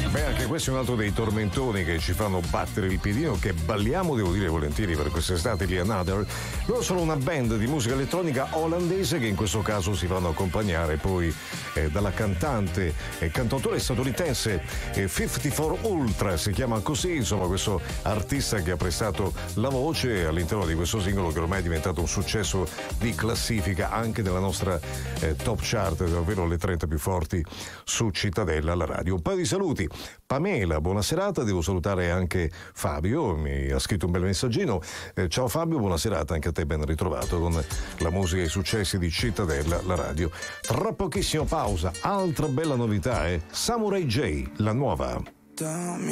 Beh, anche questo è un altro dei tormentoni che ci fanno battere il piedino, che balliamo, devo dire volentieri, per quest'estate, gli Another. Loro sono una band di musica elettronica olandese che in questo caso si fanno accompagnare poi dalla cantante e cantautore statunitense 54 Ultra, si chiama così, insomma, questo artista che ha prestato la voce all'interno di questo singolo che ormai è diventato un successo di classifica anche della nostra top chart, ovvero le 30 più forti su Cittadella, la radio. Un paio di saluti. Pamela, buona serata, devo salutare anche Fabio, mi ha scritto un bel messaggino. Ciao Fabio, buona serata anche a te, ben ritrovato con la musica e i successi di Cittadella, la radio. Tra pochissimo pausa, altra bella novità è Samurai J, la nuova.